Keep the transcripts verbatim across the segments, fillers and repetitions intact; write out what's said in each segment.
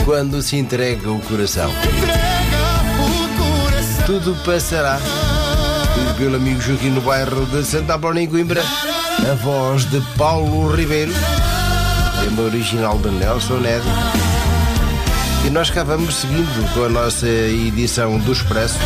quando se entrega o coração. Tudo passará. E pelo amigo Joaquim no bairro de Santa Apolónia em Coimbra, a voz de Paulo Ribeiro, tema original de Nelson Ned. E nós cá vamos seguindo com a nossa edição do Expresso.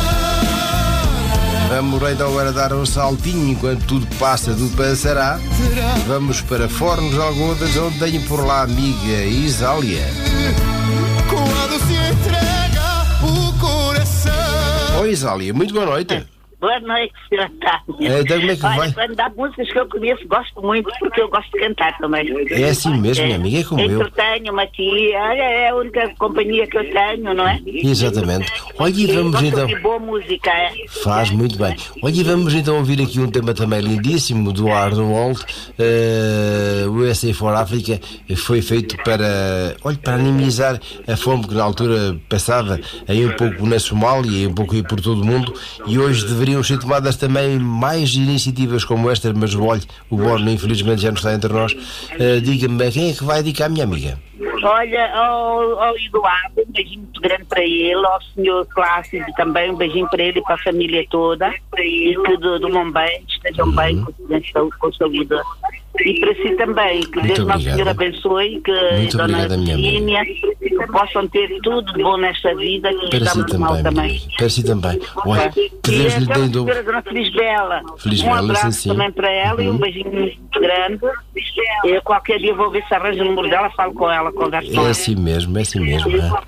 Vamos então agora dar um saltinho enquanto tudo passa, tudo passará. Vamos para Fornos de Algodas, onde tenho por lá a amiga Isália. Quando se entrega o coração. Oi Isália, muito boa noite. Boa noite, senhor Tânia. Então como é que Olha, vai? quando dá músicas que eu conheço, gosto muito, porque eu gosto de cantar também. É assim mesmo, minha amiga, é como eu. Entretenho-me aqui, olha, é a única companhia que eu tenho, não é? Exatamente. Olha, e vamos Gosto então... de boa música, é? Faz muito bem. Olha, e vamos então ouvir aqui um tema também lindíssimo do Arnold, uh, o U S A for Africa. Foi feito para, olha, para animizar a fome que na altura passava aí um pouco na Somália e um pouco aí por todo o mundo, e hoje deveriam ser tomadas também mais iniciativas como esta, mas olha, o Borno infelizmente já não está entre nós. Uh, diga-me, quem é que vai dedicar, minha amiga? Olha, ao, ao Eduardo, um beijinho muito grande para ele, ao senhor Clássico também, um beijinho para ele e para a família toda, e que do, do Mombém estejam uhum. bem, com, com saúde. E para si também, que Deus Nosso Senhor abençoe, que muito Dona obrigada, Virgínia, que possam ter tudo de bom nesta vida, que para estamos si mal também, também. Para si também. Olha, que Deus lhe dê do... Dona Felisbela, Feliz um Bela, abraço sim, sim. também para ela uhum. e um beijinho muito grande. Eu, qualquer dia vou ver se arranjo o número dela, falo com ela, converso com É ela. assim mesmo, é assim mesmo.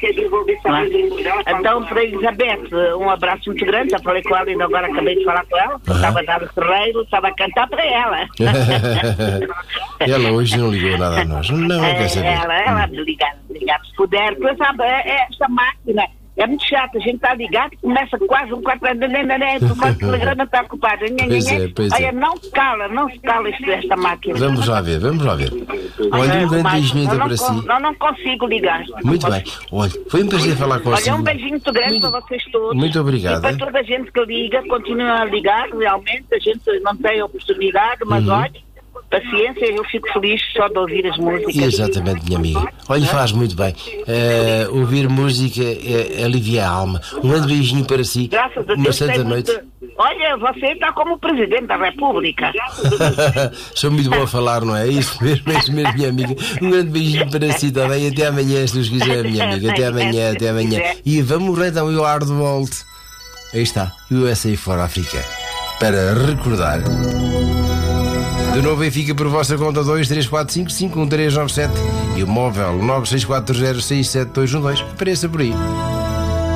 É? Então, para a Elizabeth, um abraço muito grande. Já falei com ela, ainda agora acabei de falar com ela. Uhum. Estava a dar o terreiro, estava a cantar para ela. Ela hoje não ligou nada a nós. Não, é, quer saber. Ela, ela, ligado, ligado, se puder. Porque, sabe, é, é, esta máquina é muito chata. A gente está ligado, começa quase um quarto de hora, quase que o telegrama está ocupado. Pois é, pois é. Olha, não se cala, não se cala isto, esta máquina. Vamos lá ver, vamos lá ver. Olha, um grande beijinho então para si. Não, não consigo ligar. Muito bem. Olha, foi um prazer falar consigo. Olha, um beijinho muito grande muito, para vocês todos. Muito obrigado. E para toda a gente que liga, continua a ligar, realmente. A gente não tem oportunidade, mas uhum. olha, paciência, eu fico feliz só de ouvir as músicas. Exatamente, minha amiga. Olha, faz muito bem. Uh, ouvir música é, alivia a alma. Um grande beijinho para si. Graças a Deus. Uma santa noite. Muito... Olha, você está como Presidente da República. Sou muito bom a falar, não é? Isso mesmo, é isso mesmo, minha amiga. Um grande beijinho para si também. Até amanhã, se Deus quiser, minha amiga. Até amanhã, até amanhã. E vamos então, o Arnold. Aí está, U S A for Africa. Para recordar. De novo, fica por vossa conta dois três quatro cinco cinco um três nove sete e o móvel nove seis quatro zero seis sete dois um dois. Apareça por aí.